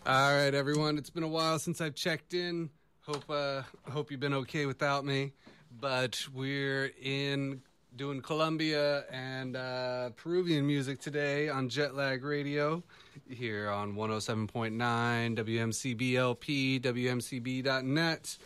All right, everyone. It's been a while since I've checked in. Hope you've been okay without me. But we're doing Colombia and Peruvian music today on Jetlag Radio here on 107.9 WMCB LP, WMCB.net.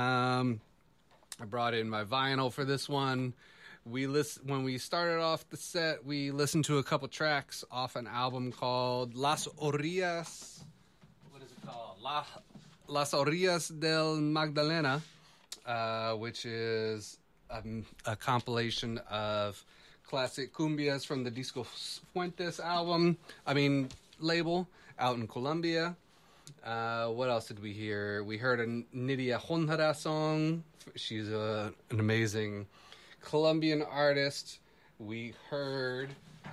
I brought in my vinyl for this one. When we started off the set, we listened to a couple tracks off an album called Las Orillas. What is it called? Las Orillas del Magdalena, which is a compilation of classic cumbias from the Disco Fuentes label out in Colombia. What else did we hear? We heard a Nidia Honjara song. She's an amazing Colombian artist. We heard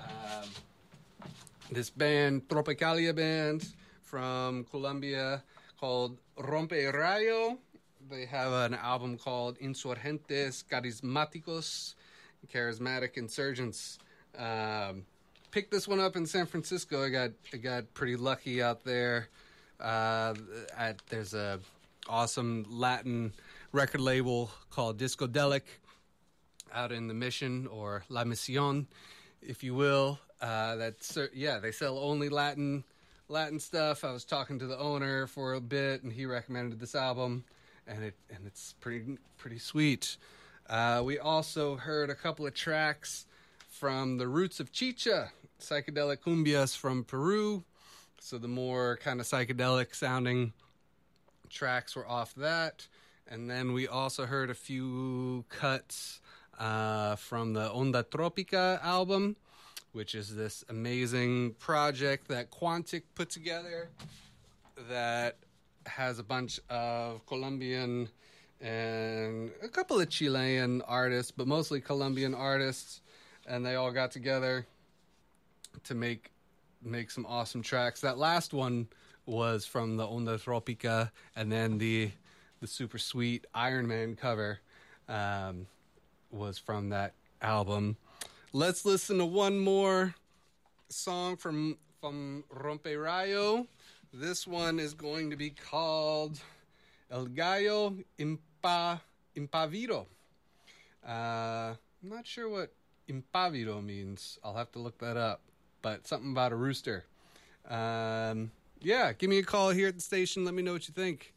this band, Tropicalia band from Colombia called Rompe Rayo. They have an album called Insurgentes Carismáticos, Charismatic Insurgents. Picked this one up in San Francisco. I got pretty lucky out there. There's a awesome Latin record label called Discodelic out in the Mission, or La Misión, if you will. They sell only Latin stuff. I was talking to the owner for a bit, and he recommended this album, and it's pretty sweet. We also heard a couple of tracks from the Roots of Chicha, psychedelic cumbias from Peru. So the more kind of psychedelic sounding tracks were off that. And then we also heard a few cuts from the Onda Tropica album, which is this amazing project that Quantic put together that has a bunch of Colombian and a couple of Chilean artists, but mostly Colombian artists, and they all got together to make some awesome tracks. That last one was from the Onda Tropica, and then the super sweet Iron Man cover was from that album. Let's listen to one more song from Rompe Rayo. This one is going to be called El Gallo Impavido. I'm not sure what impavido means. I'll have to look that up. But something about a rooster. Give me a call here at the station. Let me know what you think.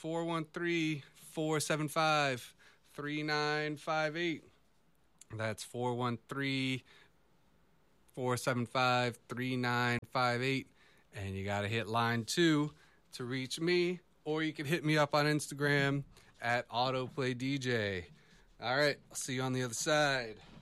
413-475-3958. That's 413-475-3958. And you got to hit line 2 to reach me. Or you can hit me up on Instagram at AutoPlayDJ. All right, I'll see you on the other side.